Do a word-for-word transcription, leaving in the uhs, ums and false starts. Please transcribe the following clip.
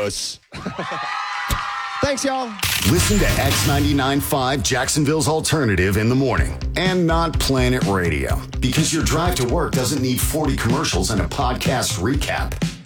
Adios. Thanks, y'all. Listen to X ninety-nine point five, Jacksonville's alternative in the morning, and not Planet Radio. Because your drive to work doesn't need forty commercials and a podcast recap.